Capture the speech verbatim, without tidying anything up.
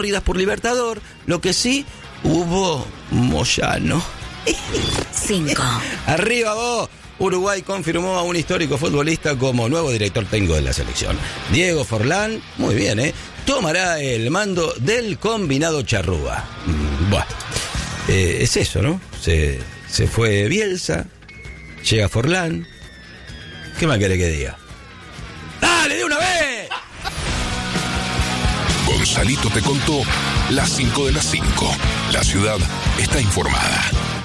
corridas por Libertador. Lo que sí, hubo Moyano. Cinco. Arriba vos. Uruguay confirmó a un histórico futbolista como nuevo director técnico de la selección. Diego Forlán, muy bien, ¿eh? Tomará el mando del combinado charrúa. Mm, bueno, eh, es eso, ¿no? Se, se fue Bielsa, llega Forlán. ¿Qué más quiere que diga? ¡Dale, de una vez! Gonzalito te contó las cinco de las cinco. La ciudad está informada.